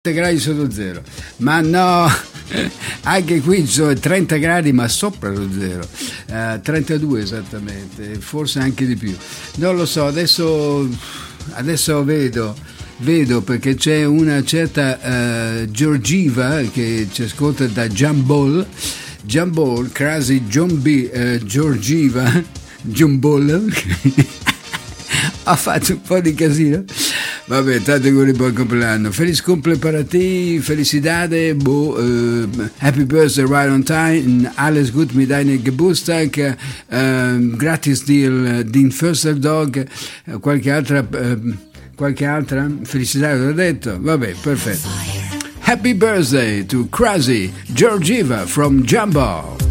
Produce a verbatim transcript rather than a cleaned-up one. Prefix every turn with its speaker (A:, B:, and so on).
A: gradi sotto zero, ma no, anche qui ci sono trenta gradi ma sopra lo zero, uh, trentadue esattamente, forse anche di più, non lo so, adesso adesso vedo vedo perché c'è una certa uh, Georgieva che ci ascolta da Jambol Jambol, Crazy John B, uh, Georgieva Jambol ha fatto un po' di casino. Vabbè, tanto auguri, buon compleanno. Feliz cumple para ti, felicidade, bo, uh, happy birthday right on time, alles gut mit deinem Geburtstag, uh, gratis dir din förster Dog, uh, qualche altra, uh, qualche altra felicità l'ho detto? Vabbè, perfetto. Happy birthday to Crazy Georgieva from Jumbo.